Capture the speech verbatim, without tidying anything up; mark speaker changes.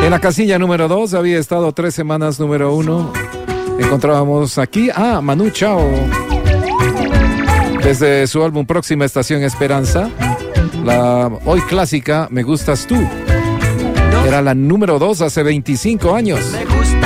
Speaker 1: En la casilla número dos había estado tres semanas número uno. Encontrábamos aquí a Manu Chao. Desde su álbum Próxima Estación Esperanza, la hoy clásica Me Gustas Tú. Era la número dos hace veinticinco años.
Speaker 2: Me gusta